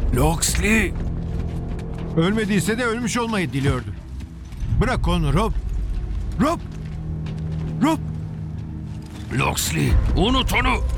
Loxley! Ölmediyse de ölmüş olmayı diliyordu. Bırak onu Rob. Rob! Rob! Loxley, unut onu!